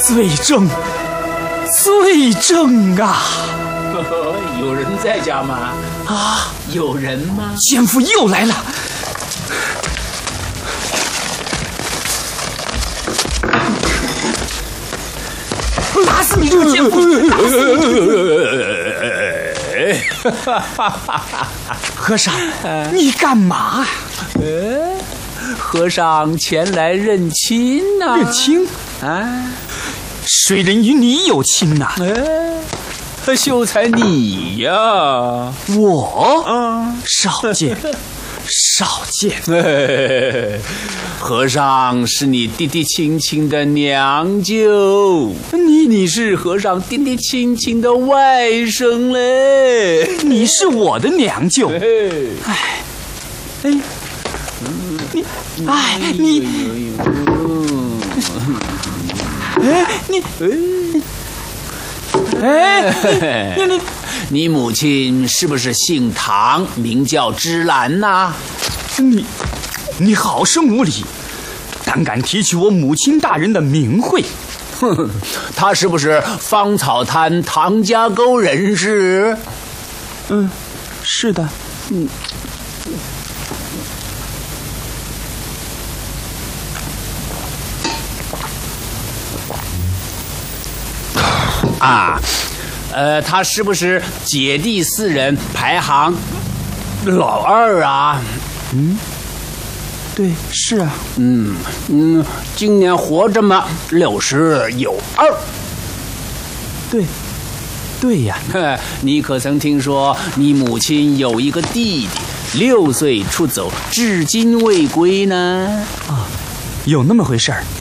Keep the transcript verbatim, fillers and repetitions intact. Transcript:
罪证，罪证啊！ 有人在家吗？ 啊， 有人吗？ 奸夫又来了！打死你这个奸夫！打死你！和尚，你干嘛？ 呃，和尚前来认亲呐、啊。 认亲？ 啊？ 谁人与你有亲呐、啊？ 呃，秀才你呀， 我？ 嗯， 少见，少见。 和尚是你弟弟亲亲的娘舅，你你是和尚弟弟亲亲的外甥嘞。 你是我的娘舅。哎，哎，你，哎你，哎你，哎你你你母亲是不是姓唐，名叫芝兰呐？ 你你好生无礼，胆敢提起我母亲大人的名讳！ 哼，他是不是芳草滩唐家沟人士？ 嗯，是的。嗯。 啊，呃，他是不是姐弟四人排行老二啊？ 嗯，对，是啊。 嗯嗯，今年活着嘛，六十有二。 对，对呀。 你可曾听说你母亲有一个弟弟，六岁出走，至今未归呢？ 啊，有那么回事儿。